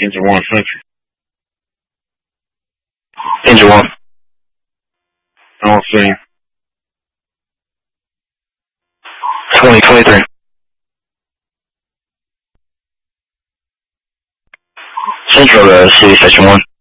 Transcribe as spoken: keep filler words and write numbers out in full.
Engine one Central. Engine one. On scene. twenty twenty-three. Central uh, City Station one.